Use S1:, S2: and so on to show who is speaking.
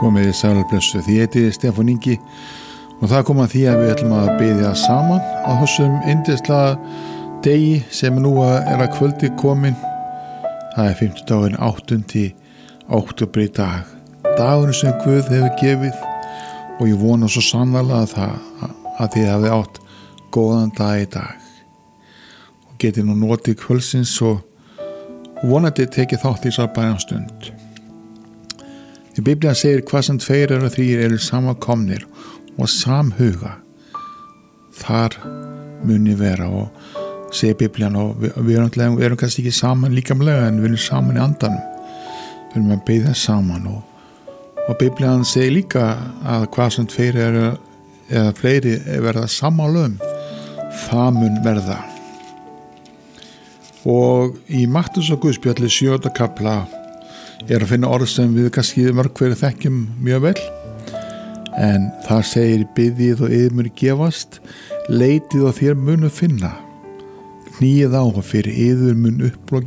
S1: Komið í sælblessu, því heiti Stefán Ingi og það kom að því að við ætlum að biðja saman á þessum yndislega degi sem nú er að kvöldi komin. Það er 50 8. október í dag, dagurinn sem Guð hefur gefið, og ég vona svo sannarlega að þið hafið átt góðan dag í dag og getið nú notið kvöldsins og vonandi tekið þátt í sárbæran stund. Því Biblían segir hvað sem 2 eða 3 eru samankomnir og samhuga, þar muni vera, og segir Biblían, og við erum kannski ekki saman líkamlega en við erum saman í andanum, við erum að biðja saman, og Biblían segir líka að hvað sem 2 eru eða fleiri verða sammála það mun verða. Og í Matthews og Guðspjalli 7. kafla er að finna orð sem við kannski mörg hver þekkjum mjög vel, en það segir: biðjið og yður mun gefast, leitið og þér munu finna, hníið á og fyrir yður mun